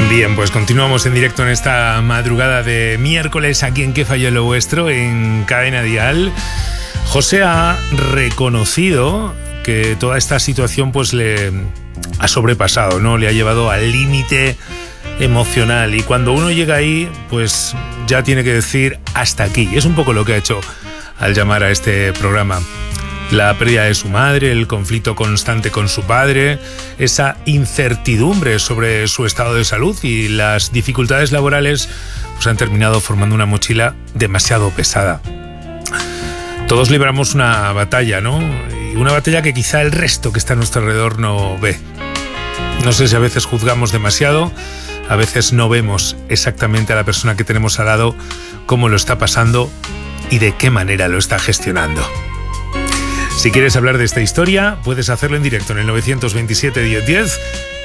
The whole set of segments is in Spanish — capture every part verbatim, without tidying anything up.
Bien, pues continuamos en directo en esta madrugada de miércoles aquí en ¿Qué falló lo vuestro? En Cadena Dial. José ha reconocido que toda esta situación pues le ha sobrepasado, ¿no? Le ha llevado al límite emocional, y cuando uno llega ahí pues ya tiene que decir hasta aquí. Es un poco lo que ha hecho al llamar a este programa. La pérdida de su madre, el conflicto constante con su padre, esa incertidumbre sobre su estado de salud y las dificultades laborales pues han terminado formando una mochila demasiado pesada. Todos libramos una batalla, ¿no? Y una batalla que quizá el resto que está a nuestro alrededor no ve. No sé si a veces juzgamos demasiado, a veces no vemos exactamente a la persona que tenemos al lado cómo lo está pasando y de qué manera lo está gestionando. Si quieres hablar de esta historia, puedes hacerlo en directo en el nueve dos siete, diez diez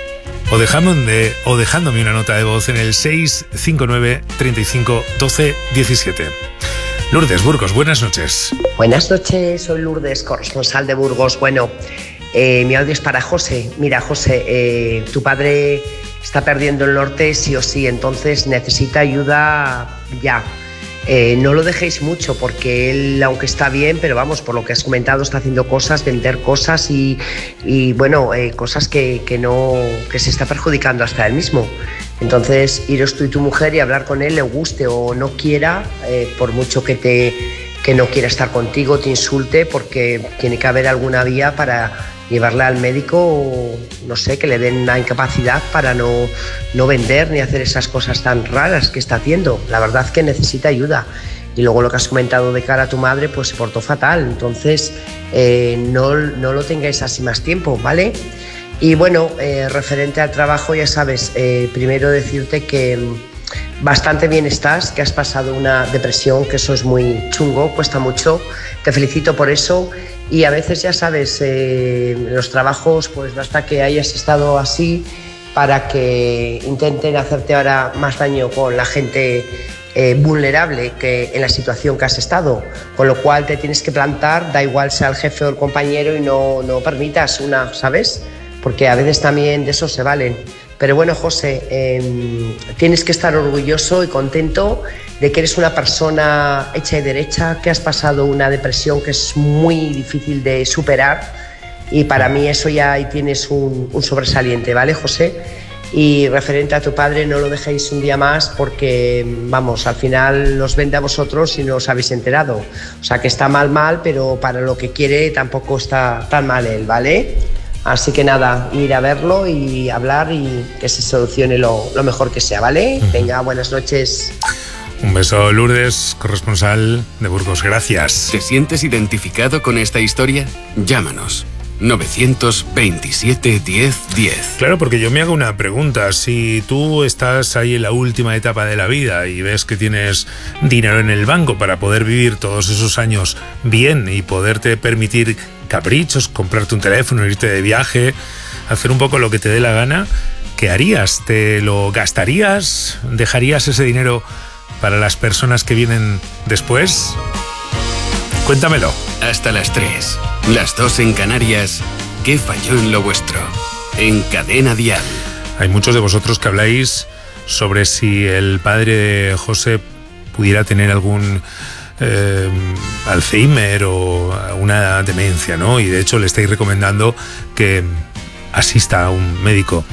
o, dejándome, o dejándome una nota de voz en el seis cinco nueve, treinta y cinco, doce, diecisiete. Lourdes Burgos, buenas noches. Buenas noches, soy Lourdes, corresponsal de Burgos. Bueno, eh, mi audio es para José. Mira, José, eh, tu padre está perdiendo el norte sí o sí, entonces necesita ayuda ya. Eh, no lo dejéis mucho porque él, aunque está bien, pero vamos, por lo que has comentado, está haciendo cosas, vender cosas y, y bueno, eh, cosas que, que, no, que se está perjudicando hasta él mismo. Entonces, iros tú y tu mujer y hablar con él, le guste o no quiera, eh, por mucho que, te, que no quiera estar contigo, te insulte, porque tiene que haber alguna vía para llevarla al médico, o, no sé, que le den una incapacidad para no, no vender ni hacer esas cosas tan raras que está haciendo. La verdad es que necesita ayuda. Y luego lo que has comentado de cara a tu madre, pues se portó fatal. Entonces, eh, no, no lo tengáis así más tiempo, ¿vale? Y bueno, eh, referente al trabajo, ya sabes, eh, primero decirte que bastante bien estás, que has pasado una depresión, que eso es muy chungo, cuesta mucho. Te felicito por eso. Y a veces, ya sabes, eh, los trabajos, pues basta que hayas estado así para que intenten hacerte ahora más daño con la gente eh, vulnerable que en la situación que has estado. Con lo cual te tienes que plantar, da igual sea el jefe o el compañero, y no, no permitas una, ¿sabes? Porque a veces también de eso se valen. Pero bueno, José, eh, tienes que estar orgulloso y contento de que eres una persona hecha y derecha, que has pasado una depresión que es muy difícil de superar, y para mí eso ya ahí tienes un, un sobresaliente, ¿vale, José? Y referente a tu padre, no lo dejéis un día más porque, vamos, al final los vende a vosotros y no os habéis enterado. O sea que está mal, mal, pero para lo que quiere tampoco está tan mal él, ¿vale? Así que nada, ir a verlo y hablar y que se solucione lo, lo mejor que sea, ¿vale? Uh-huh. Venga, buenas noches. Un beso, Lourdes, corresponsal de Burgos. Gracias. ¿Te sientes identificado con esta historia? Llámanos. nueve dos siete, diez, diez. Claro, porque yo me hago una pregunta. Si tú estás ahí en la última etapa de la vida y ves que tienes dinero en el banco para poder vivir todos esos años bien y poderte permitir caprichos, comprarte un teléfono, irte de viaje, hacer un poco lo que te dé la gana, ¿qué harías? ¿Te lo gastarías? ¿Dejarías ese dinero para las personas que vienen después? Cuéntamelo. Hasta las tres, las dos en Canarias. ¿Qué falló en lo vuestro? En Cadena Dial. Hay muchos de vosotros que habláis sobre si el padre de José pudiera tener algún eh, Alzheimer o una demencia, ¿no? Y de hecho le estáis recomendando que asista a un médico.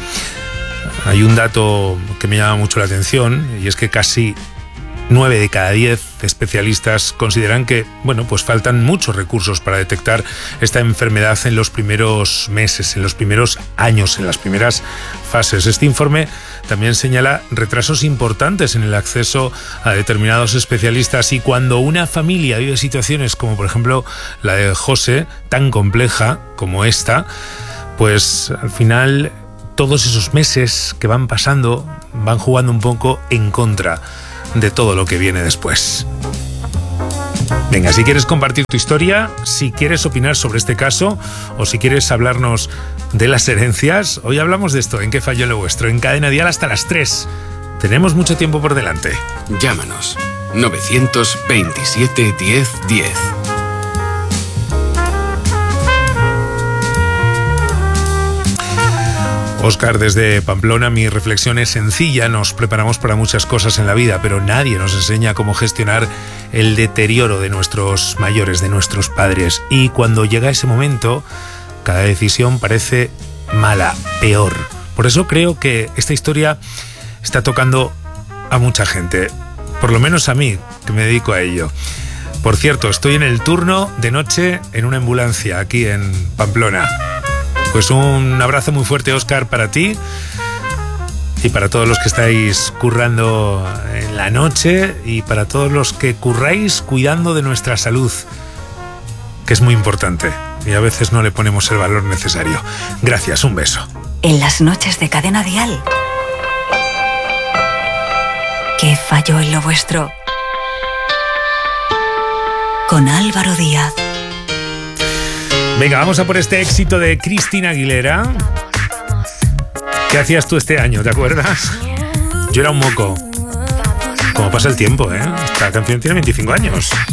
Hay un dato que me llama mucho la atención, y es que casi nueve de cada diez especialistas consideran que, bueno, pues faltan muchos recursos para detectar esta enfermedad en los primeros meses, en los primeros años, en las primeras fases. Este informe también señala retrasos importantes en el acceso a determinados especialistas, y cuando una familia vive situaciones como por ejemplo la de José, tan compleja como esta, pues al final todos esos meses que van pasando van jugando un poco en contra de todo lo que viene después. Venga, si quieres compartir tu historia, si quieres opinar sobre este caso o si quieres hablarnos de las herencias, hoy hablamos de esto en ¿Qué falló lo vuestro? En Cadena Dial hasta las tres. Tenemos mucho tiempo por delante. Llámanos. nueve dos siete, diez, diez. Óscar, desde Pamplona, mi reflexión es sencilla. Nos preparamos para muchas cosas en la vida, pero nadie nos enseña cómo gestionar el deterioro de nuestros mayores, de nuestros padres. Y cuando llega ese momento, cada decisión parece mala, peor. Por eso creo que esta historia está tocando a mucha gente, por lo menos a mí, que me dedico a ello. Por cierto, estoy en el turno de noche en una ambulancia aquí en Pamplona. Pues un abrazo muy fuerte, Óscar, para ti y para todos los que estáis currando en la noche y para todos los que curráis cuidando de nuestra salud, que es muy importante y a veces no le ponemos el valor necesario. Gracias, un beso. En las noches de Cadena Dial, ¿qué falló en lo vuestro? Con Álvaro Díaz. Venga, vamos a por este éxito de Cristina Aguilera. ¿Qué hacías tú este año? ¿Te acuerdas? Yo era un moco. Como pasa el tiempo, ¿eh? Esta canción tiene veinticinco años.